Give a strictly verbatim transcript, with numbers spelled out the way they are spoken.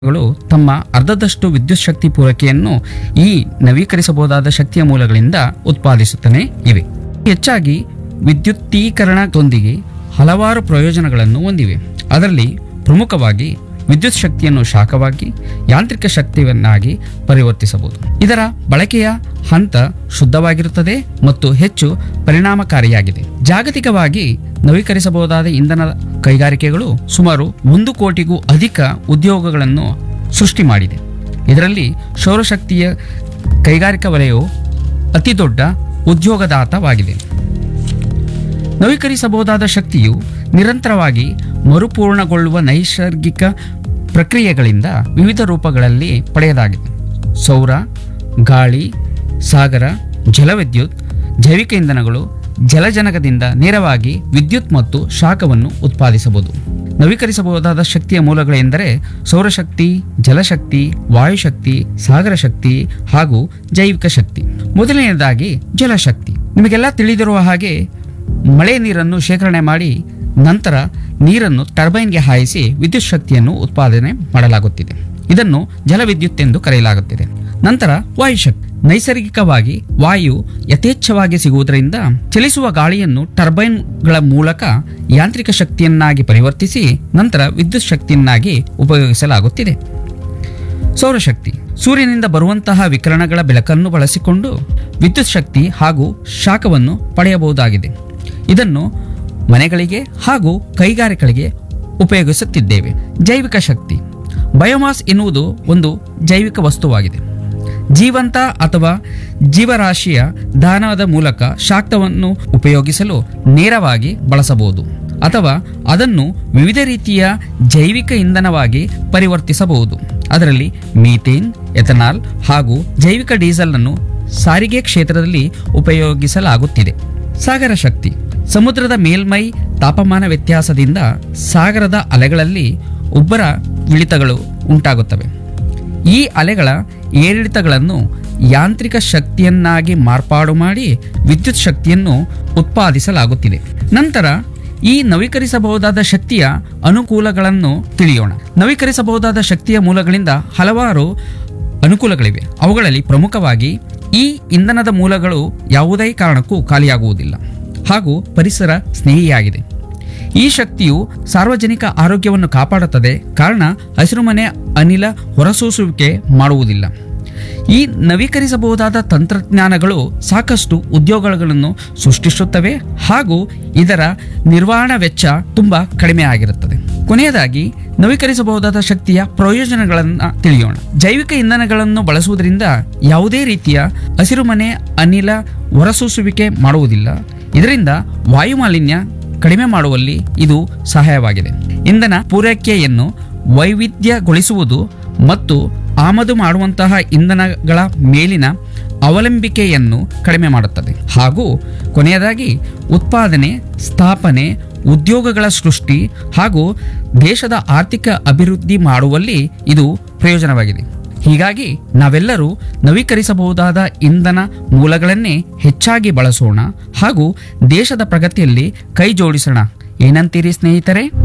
ಗಳು ತಮ್ಮ ಅರ್ಧದಷ್ಟು ವಿದ್ಯುತ್ ಶಕ್ತಿ ಪೂರೈಕೆಯನ್ನು ಈ ನವೀಕರಿಸಬಹುದಾದ ಶಕ್ತಿಯ ಮೂಲಗಳಿಂದ ಉತ್ಪಾದಿಸುತ್ತಲೇ ಇವೆ. ಹೆಚ್ಚಾಗಿ ವಿದ್ಯುತ್ತೀಕರಣದೊಂದಿಗೆ ಹಲವಾರು ಪ್ರಯೋಜನಗಳನ್ನು ಹೊಂದಿವೆ. ಅದರಲ್ಲಿ ಪ್ರಮುಖವಾಗಿ ವಿದ್ಯುತ್ ಶಕ್ತಿಯನ್ನು ಶಾಖವಾಗಿ ಯಾಂತ್ರಿಕ ಶಕ್ತಿಯನ್ನಾಗಿ ಪರಿವರ್ತಿಸಬಹುದು. ಇದರ ಬಳಕೆಯ ಹಂತ ಶುದ್ಧವಾಗಿರುತ್ತದೆ ಮತ್ತು ಹೆಚ್ಚು ಪರಿಣಾಮಕಾರಿಯಾಗಿದೆ. ಜಾಗತಿಕವಾಗಿ ನವೀಕರಿಸಬಹುದಾದ ಇಂಧನ ಕೈಗಾರಿಕೆಗಳು ಸುಮಾರು ಒಂದು ಕೋಟಿಗೂ ಅಧಿಕ ಉದ್ಯೋಗಗಳನ್ನು ಸೃಷ್ಟಿ ಮಾಡಿದೆ. ಇದರಲ್ಲಿ ಸೌರಶಕ್ತಿಯ ಕೈಗಾರಿಕಾ ವಲಯವು ಅತಿದೊಡ್ಡ ಉದ್ಯೋಗದಾತವಾಗಿದೆ. ನವೀಕರಿಸಬಹುದಾದ ಶಕ್ತಿಯು ನಿರಂತರವಾಗಿ ಮರುಪೂರ್ಣಗೊಳ್ಳುವ ನೈಸರ್ಗಿಕ ಪ್ರಕ್ರಿಯೆಗಳಿಂದ ವಿವಿಧ ರೂಪಗಳಲ್ಲಿ ಪಡೆಯಲಾಗಿದೆ. ಸೌರ, ಗಾಳಿ, ಸಾಗರ, ಜಲವಿದ್ಯುತ್, ಜೈವಿಕ ಇಂಧನಗಳು, ಜಲಜನಕದಿಂದ ನೇರವಾಗಿ ವಿದ್ಯುತ್ ಮತ್ತು ಶಾಖವನ್ನು ಉತ್ಪಾದಿಸಬಹುದು. ನವೀಕರಿಸಬಹುದಾದ ಶಕ್ತಿಯ ಮೂಲಗಳೆಂದರೆ ಸೌರಶಕ್ತಿ, ಜಲಶಕ್ತಿ, ವಾಯುಶಕ್ತಿ, ಸಾಗರ ಶಕ್ತಿ ಹಾಗೂ ಜೈವಿಕ ಶಕ್ತಿ. ಮೊದಲನೆಯದಾಗಿ ಜಲಶಕ್ತಿ. ನಿಮಗೆಲ್ಲ ತಿಳಿದಿರುವ ಹಾಗೆ ಮಳೆ ನೀರನ್ನು ಶೇಖರಣೆ ಮಾಡಿ ನಂತರ ನೀರನ್ನು ಟರ್ಬೈನ್ಗೆ ಹಾಯಿಸಿ ವಿದ್ಯುತ್ ಶಕ್ತಿಯನ್ನು ಉತ್ಪಾದನೆ ಮಾಡಲಾಗುತ್ತಿದೆ. ಇದನ್ನು ಜಲವಿದ್ಯುತ್ ಎಂದು ಕರೆಯಲಾಗುತ್ತಿದೆ. ನಂತರ ವಾಯುಶಕ್ತಿ. ನೈಸರ್ಗಿಕವಾಗಿ ವಾಯು ಯಥೇಚ್ಛವಾಗಿ ಸಿಗುವುದರಿಂದ ಚಲಿಸುವ ಗಾಳಿಯನ್ನು ಟರ್ಬೈನ್ಗಳ ಮೂಲಕ ಯಾಂತ್ರಿಕ ಶಕ್ತಿಯನ್ನಾಗಿ ಪರಿವರ್ತಿಸಿ ನಂತರ ವಿದ್ಯುತ್ ಶಕ್ತಿಯನ್ನಾಗಿ ಉಪಯೋಗಿಸಲಾಗುತ್ತಿದೆ. ಸೌರಶಕ್ತಿ. ಸೂರ್ಯನಿಂದ ಬರುವಂತಹ ವಿಕಿರಣಗಳ ಬೆಳಕನ್ನು ಬಳಸಿಕೊಂಡು ವಿದ್ಯುತ್ ಶಕ್ತಿ ಹಾಗೂ ಶಾಖವನ್ನು ಪಡೆಯಬಹುದಾಗಿದೆ. ಇದನ್ನು ಮನೆಗಳಿಗೆ ಹಾಗೂ ಕೈಗಾರಿಕೆಗಳಿಗೆ ಉಪಯೋಗಿಸುತ್ತಿದ್ದೇವೆ. ಜೈವಿಕ ಶಕ್ತಿ. ಬಯೋಮಾಸ್ ಎನ್ನುವುದು ಒಂದು ಜೈವಿಕ ವಸ್ತುವಾಗಿದೆ. ಜೀವಂತ ಅಥವಾ ಜೀವರಾಶಿಯ ದಹನದ ಮೂಲಕ ಶಾಖವನ್ನು ಉಪಯೋಗಿಸಲು ನೇರವಾಗಿ ಬಳಸಬಹುದು ಅಥವಾ ಅದನ್ನು ವಿವಿಧ ರೀತಿಯ ಜೈವಿಕ ಇಂಧನವಾಗಿ ಪರಿವರ್ತಿಸಬಹುದು. ಅದರಲ್ಲಿ ಮೀಥೇನ್, ಎಥನಾಲ್ ಹಾಗೂ ಜೈವಿಕ ಡೀಸೆಲ್ ಅನ್ನು ಸಾರಿಗೆ ಕ್ಷೇತ್ರದಲ್ಲಿ ಉಪಯೋಗಿಸಲಾಗುತ್ತಿದೆ. ಸಾಗರ ಶಕ್ತಿ. ಸಮುದ್ರದ ಮೇಲ್ಮೈ ತಾಪಮಾನ ವ್ಯತ್ಯಾಸದಿಂದ ಸಾಗರದ ಅಲೆಗಳಲ್ಲಿ ಉಬ್ಬರ ಇಳಿತಗಳು ಉಂಟಾಗುತ್ತವೆ. ಈ ಅಲೆಗಳ ಏರಿಳಿತಗಳನ್ನು ಯಾಂತ್ರಿಕ ಶಕ್ತಿಯನ್ನಾಗಿ ಮಾರ್ಪಾಡು ಮಾಡಿ ವಿದ್ಯುತ್ ಶಕ್ತಿಯನ್ನು ಉತ್ಪಾದಿಸಲಾಗುತ್ತಿದೆ. ನಂತರ ಈ ನವೀಕರಿಸಬಹುದಾದ ಶಕ್ತಿಯ ಅನುಕೂಲಗಳನ್ನು ತಿಳಿಯೋಣ. ನವೀಕರಿಸಬಹುದಾದ ಶಕ್ತಿಯ ಮೂಲಗಳಿಂದ ಹಲವಾರು ಅನುಕೂಲಗಳಿವೆ. ಅವುಗಳಲ್ಲಿ ಪ್ರಮುಖವಾಗಿ ಈ ಇಂಧನದ ಮೂಲಗಳು ಯಾವುದೇ ಕಾರಣಕ್ಕೂ ಖಾಲಿಯಾಗುವುದಿಲ್ಲ ಹಾಗೂ ಪರಿಸರ ಸ್ನೇಹಿಯಾಗಿದೆ. ಈ ಶಕ್ತಿಯು ಸಾರ್ವಜನಿಕ ಆರೋಗ್ಯವನ್ನು ಕಾಪಾಡುತ್ತದೆ, ಕಾರಣ ಹಸಿರುಮನೆ ಅನಿಲ ಹೊರಸೂಸುವಿಕೆ ಮಾಡುವುದಿಲ್ಲ. ಈ ನವೀಕರಿಸಬಹುದಾದ ತಂತ್ರಜ್ಞಾನಗಳು ಸಾಕಷ್ಟು ಉದ್ಯೋಗಗಳನ್ನು ಸೃಷ್ಟಿಸುತ್ತವೆ ಹಾಗೂ ಇದರ ನಿರ್ವಹಣಾ ವೆಚ್ಚ ತುಂಬಾ ಕಡಿಮೆ ಆಗಿರುತ್ತದೆ. ಕೊನೆಯದಾಗಿ ನವೀಕರಿಸಬಹುದಾದ ಶಕ್ತಿಯ ಪ್ರಯೋಜನಗಳನ್ನು ತಿಳಿಯೋಣ. ಜೈವಿಕ ಇಂಧನಗಳನ್ನು ಬಳಸುವುದರಿಂದ ಯಾವುದೇ ರೀತಿಯ ಹಸಿರುಮನೆ ಅನಿಲ ಹೊರಸೂಸುವಿಕೆ ಮಾಡುವುದಿಲ್ಲ. ಇದರಿಂದ ವಾಯುಮಾಲಿನ್ಯ ಕಡಿಮೆ ಮಾಡುವಲ್ಲಿ ಇದು ಸಹಾಯವಾಗಿದೆ. ಇಂಧನ ಪೂರೈಕೆಯನ್ನು ವೈವಿಧ್ಯಗೊಳಿಸುವುದು ಮತ್ತು ಆಮದು ಮಾಡುವಂತಹ ಇಂಧನಗಳ ಮೇಲಿನ ಅವಲಂಬಿಕೆಯನ್ನು ಕಡಿಮೆ ಮಾಡುತ್ತದೆ ಹಾಗೂ ಕೊನೆಯದಾಗಿ ಉತ್ಪಾದನೆ, ಸ್ಥಾಪನೆ, ಉದ್ಯೋಗಗಳ ಸೃಷ್ಟಿ ಹಾಗೂ ದೇಶದ ಆರ್ಥಿಕ ಅಭಿವೃದ್ಧಿ ಮಾಡುವಲ್ಲಿ ಇದು ಪ್ರಯೋಜನವಾಗಿದೆ. ಹೀಗಾಗಿ ನಾವೆಲ್ಲರೂ ನವೀಕರಿಸಬಹುದಾದ ಇಂಧನ ಮೂಲಗಳನ್ನೇ ಹೆಚ್ಚಾಗಿ ಬಳಸೋಣ ಹಾಗೂ ದೇಶದ ಪ್ರಗತಿಯಲ್ಲಿ ಕೈ ಜೋಡಿಸೋಣ. ಏನಂತೀರಿ ಸ್ನೇಹಿತರೆ?